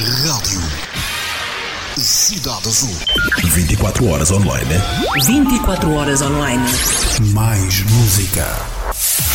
Rádio Cidade Azul. 24 horas online. 24 horas online. Mais música.